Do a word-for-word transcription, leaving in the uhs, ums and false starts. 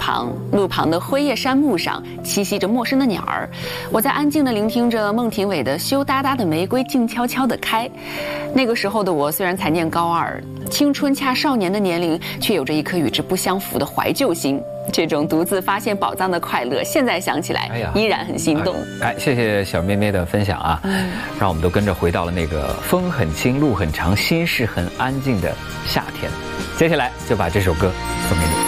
旁，路旁的灰叶杉木上栖息着陌生的鸟儿。我在安静地聆听着孟庭苇的羞答答的玫瑰静悄悄地开。那个时候的我虽然才念高二，青春恰少年的年龄，却有着一颗与之不相符的怀旧心。这种独自发现宝藏的快乐，现在想起来，哎呀，依然很心动。 哎，哎谢谢小咩咩的分享啊，嗯，让我们都跟着回到了那个风很轻、路很长、心事很安静的夏天。接下来就把这首歌送给你。